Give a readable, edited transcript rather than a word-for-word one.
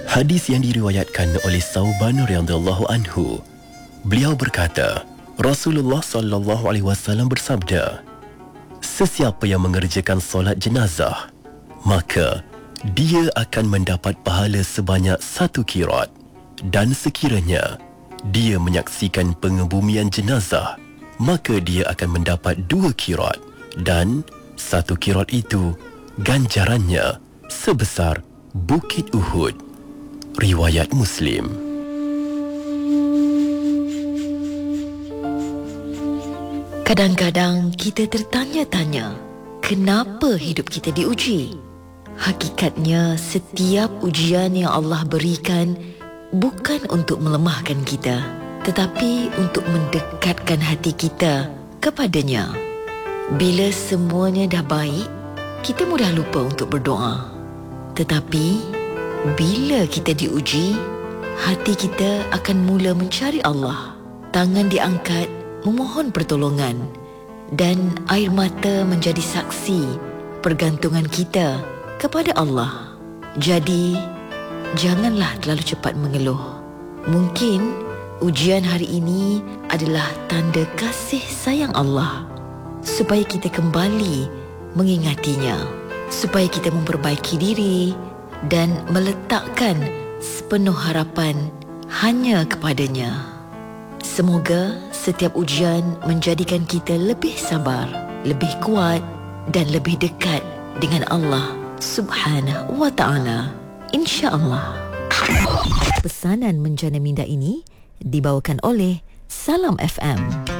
Hadis yang diriwayatkan oleh Sauban radhiyallahu anhu. Beliau berkata, Rasulullah sallallahu alaihi wasallam bersabda, sesiapa yang mengerjakan solat jenazah, maka dia akan mendapat pahala sebanyak 1 qirat, dan sekiranya dia menyaksikan pengebumian jenazah, maka dia akan mendapat 2 qirat, dan 1 qirat itu ganjarannya sebesar Bukit Uhud. Riwayat Muslim. Kadang-kadang kita tertanya-tanya, kenapa hidup kita diuji? Hakikatnya, setiap ujian yang Allah berikan bukan untuk melemahkan kita, tetapi untuk mendekatkan hati kita kepadanya. Bila semuanya dah baik, kita mudah lupa untuk berdoa. Tetapi, bila kita diuji, hati kita akan mula mencari Allah. Tangan diangkat memohon pertolongan, dan air mata menjadi saksi pergantungan kita kepada Allah. Jadi, janganlah terlalu cepat mengeluh. Mungkin ujian hari ini adalah tanda kasih sayang Allah, supaya kita kembali mengingatinya, supaya kita memperbaiki diri dan meletakkan sepenuh harapan hanya kepadanya. Semoga setiap ujian menjadikan kita lebih sabar, lebih kuat dan lebih dekat dengan Allah Subhanahu wa ta'ala. InsyaAllah. Pesanan menjana minda ini dibawakan oleh Salam FM.